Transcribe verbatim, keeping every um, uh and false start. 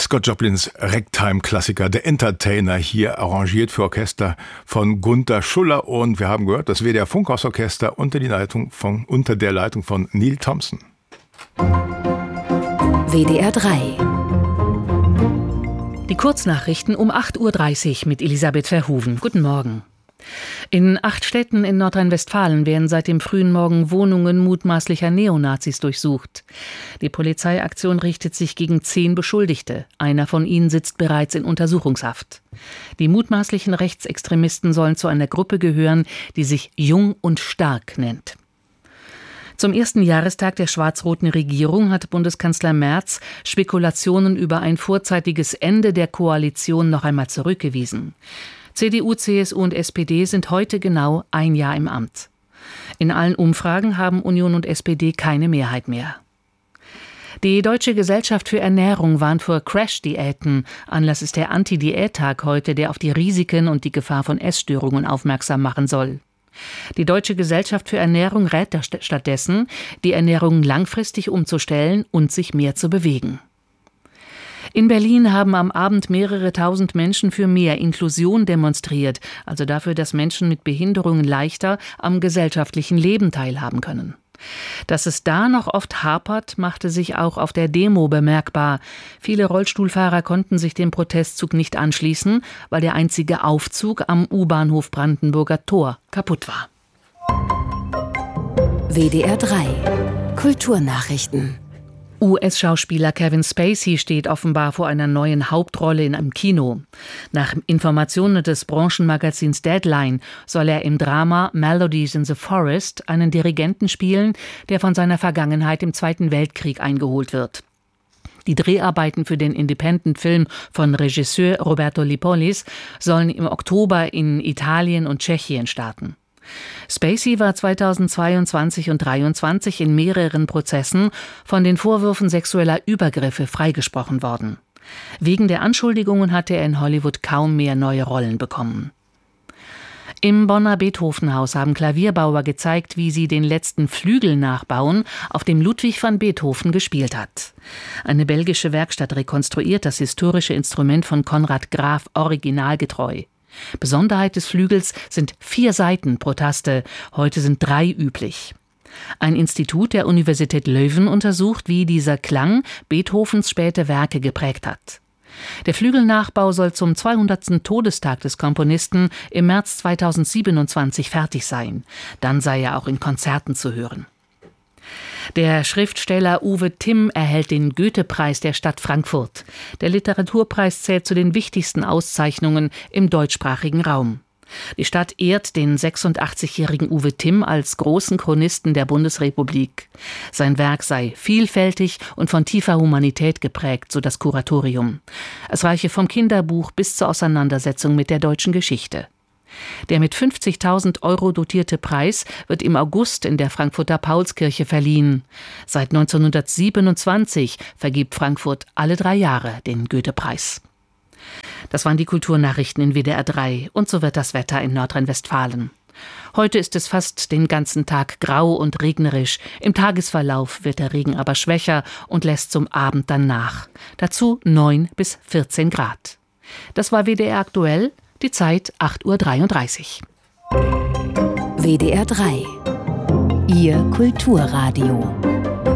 Scott Joplins Ragtime-Klassiker, der Entertainer, hier arrangiert für Orchester von Gunther Schuller. Und wir haben gehört, das W D R Funkhausorchester unter, die Leitung von, unter der Leitung von Neil Thompson. W D R drei. Die Kurznachrichten um acht Uhr dreißig mit Elisabeth Verhoeven. Guten Morgen. In acht Städten in Nordrhein-Westfalen werden seit dem frühen Morgen Wohnungen mutmaßlicher Neonazis durchsucht. Die Polizeiaktion richtet sich gegen zehn Beschuldigte. Einer von ihnen sitzt bereits in Untersuchungshaft. Die mutmaßlichen Rechtsextremisten sollen zu einer Gruppe gehören, die sich Jung und Stark nennt. Zum ersten Jahrestag der schwarz-roten Regierung hat Bundeskanzler Merz Spekulationen über ein vorzeitiges Ende der Koalition noch einmal zurückgewiesen. C D U, C S U und S P D sind heute genau ein Jahr im Amt. In allen Umfragen haben Union und S P D keine Mehrheit mehr. Die Deutsche Gesellschaft für Ernährung warnt vor Crash-Diäten. Anlass ist der Anti-Diät-Tag heute, der auf die Risiken und die Gefahr von Essstörungen aufmerksam machen soll. Die Deutsche Gesellschaft für Ernährung rät stattdessen, die Ernährung langfristig umzustellen und sich mehr zu bewegen. In Berlin haben am Abend mehrere tausend Menschen für mehr Inklusion demonstriert, also dafür, dass Menschen mit Behinderungen leichter am gesellschaftlichen Leben teilhaben können. Dass es da noch oft hapert, machte sich auch auf der Demo bemerkbar. Viele Rollstuhlfahrer konnten sich dem Protestzug nicht anschließen, weil der einzige Aufzug am U-Bahnhof Brandenburger Tor kaputt war. W D R drei. Kulturnachrichten. U S-Schauspieler Kevin Spacey steht offenbar vor einer neuen Hauptrolle in einem Kino. Nach Informationen des Branchenmagazins Deadline soll er im Drama Melodies in the Forest einen Dirigenten spielen, der von seiner Vergangenheit im Zweiten Weltkrieg eingeholt wird. Die Dreharbeiten für den Independent-Film von Regisseur Roberto Lipolis sollen im Oktober in Italien und Tschechien starten. Spacey war zweitausendzweiundzwanzig und zweitausenddreiundzwanzig in mehreren Prozessen von den Vorwürfen sexueller Übergriffe freigesprochen worden. Wegen der Anschuldigungen hatte er in Hollywood kaum mehr neue Rollen bekommen. Im Bonner Beethovenhaus haben Klavierbauer gezeigt, wie sie den letzten Flügel nachbauen, auf dem Ludwig van Beethoven gespielt hat. Eine belgische Werkstatt rekonstruiert das historische Instrument von Konrad Graf originalgetreu. Besonderheit des Flügels sind vier Saiten pro Taste, heute sind drei üblich. Ein Institut der Universität Leuven untersucht, wie dieser Klang Beethovens späte Werke geprägt hat. Der Flügelnachbau soll zum zweihundertsten Todestag des Komponisten im März zweitausendsiebenundzwanzig fertig sein. Dann sei er auch in Konzerten zu hören. Der Schriftsteller Uwe Timm erhält den Goethe-Preis der Stadt Frankfurt. Der Literaturpreis zählt zu den wichtigsten Auszeichnungen im deutschsprachigen Raum. Die Stadt ehrt den sechsundachtzigjährigen Uwe Timm als großen Chronisten der Bundesrepublik. Sein Werk sei vielfältig und von tiefer Humanität geprägt, so das Kuratorium. Es reiche vom Kinderbuch bis zur Auseinandersetzung mit der deutschen Geschichte. Der mit fünfzigtausend Euro dotierte Preis wird im August in der Frankfurter Paulskirche verliehen. Seit neunzehnhundertsiebenundzwanzig vergibt Frankfurt alle drei Jahre den Goethe-Preis. Das waren die Kulturnachrichten in W D R drei und so wird das Wetter in Nordrhein-Westfalen. Heute ist es fast den ganzen Tag grau und regnerisch. Im Tagesverlauf wird der Regen aber schwächer und lässt zum Abend dann nach. Dazu neun bis vierzehn Grad. Das war W D R aktuell. Die Zeit acht Uhr dreiunddreißig. W D R drei. Ihr Kulturradio.